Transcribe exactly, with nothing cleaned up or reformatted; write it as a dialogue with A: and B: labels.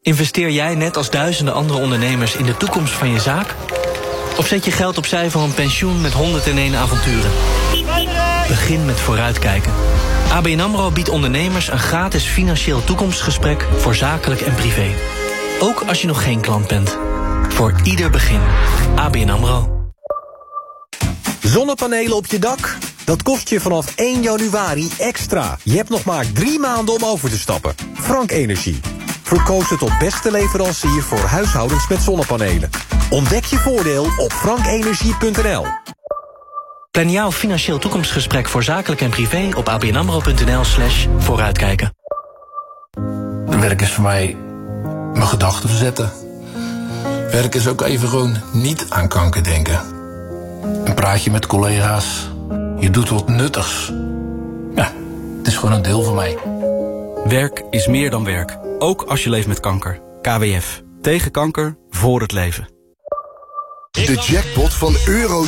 A: Investeer jij net als duizenden andere ondernemers in de toekomst van je zaak? Of zet je geld opzij voor een pensioen met honderdéén avonturen? Begin met vooruitkijken. A B N AMRO biedt ondernemers een gratis financieel toekomstgesprek voor zakelijk en privé. Ook als je nog geen klant bent. Voor ieder begin. A B N AMRO.
B: Zonnepanelen op je dak? Dat kost je vanaf één januari extra. Je hebt nog maar drie maanden om over te stappen. Frank Energie. Verkozen tot beste leverancier voor huishoudens met zonnepanelen. Ontdek je voordeel op frankenergie punt n l.
A: Plan jouw financieel toekomstgesprek voor zakelijk en privé op abnamro.nl slash vooruitkijken.
C: Werk is voor mij mijn gedachten verzetten. Werk is ook even gewoon niet aan kanker denken. Een praatje met collega's. Je doet wat nuttigs. Ja, het is gewoon een deel van mij.
D: Werk is meer dan werk. Ook als je leeft met kanker. K W F. Tegen kanker, voor het leven.
E: De jackpot van Euro